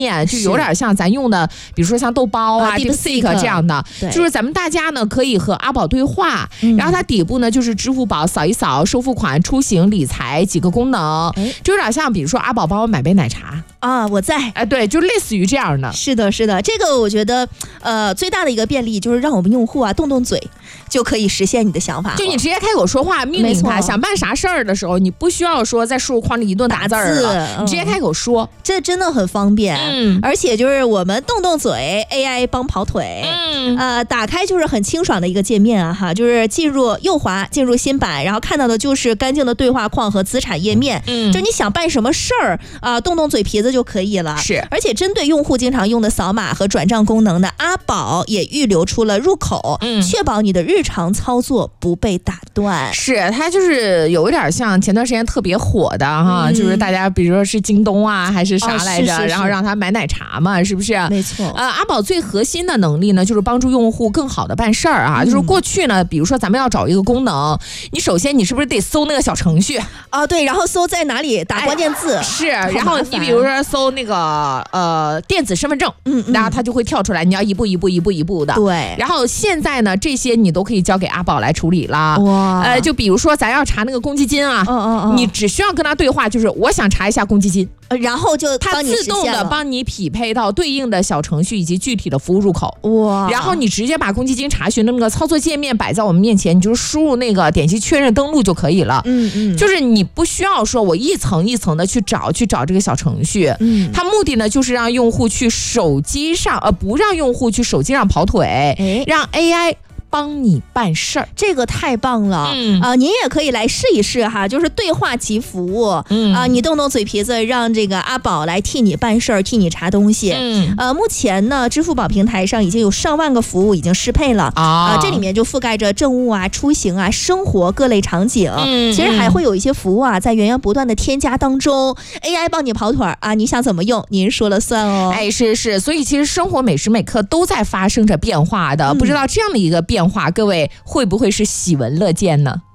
就有点像咱用的，比如说像豆包啊、DeepSeek 这样的，就是咱们大家呢可以和阿宝对话，然后它底部呢就是支付宝扫一扫、收付款、出行、理财几个功能，就有点像，比如说阿宝帮我买杯奶茶啊，我在， 对，就类似于这样的。 是的，是的，这个我觉得，最大的一个便利就是让我们用户啊动动嘴，就可以实现你的想法。 就你直接开口说话，命令他想办啥事儿的时候，你不需要说在输入框里一顿打字了，你直接开口说， 这真的很方便。而且就是我们动动嘴 ，AI 帮跑腿。打开就是很清爽的一个界面啊哈，就是右滑进入新版，然后看到的就是干净的对话框和资产页面。就你想办什么事儿啊，动动嘴皮子就可以了。 是， 而且针对用户经常用的扫码和转账功能呢，阿宝也预留出了入口，确保你的日常操作不被打断。 是，它就是有一点像前段时间特别火的哈，就是大家比如说是京东啊还是啥来着，然后让他买奶茶嘛，是不是？ 没错。 阿宝最核心的能力呢，就是帮助用户更好的办事儿啊。就是过去呢，比如说咱们要找一个功能，你首先你是不是得搜那个小程序啊？对，然后搜在哪里打关键字， 是，然后你比如说搜那个电子身份证，然后它就会跳出来，你要一步一步的。 对。 然后现在呢，这些你都可以交给阿宝来处理了。哇。就比如说咱要查那个公积金啊，你只需要跟他对话，就是我想查一下公积金。 然后就它自动的帮你匹配到对应的小程序以及具体的服务入口。哇！然后你直接把公积金查询的那个操作界面摆在我们面前，你就是输入那个点击确认登录就可以了。就是你不需要说我一层一层的去找这个小程序。它目的呢就是让用户去手机上，不让用户去手机上跑腿，让 AI。帮你办事儿， 这个太棒了。您也可以来试一试哈，就是对话即服务。你动动嘴皮子，让这个阿宝来替你办事儿，替你查东西。目前呢，支付宝平台上已经有上万个服务已经适配了这里面就覆盖着政务啊、出行啊、生活各类场景。其实还会有一些服务啊，在源源不断的添加当中，AI 帮你跑腿啊，你想怎么用，您说了算哦。 是，所以其实生活每时每刻都在发生着变化的，不知道这样的一个变化，各位会不会是喜闻乐见呢？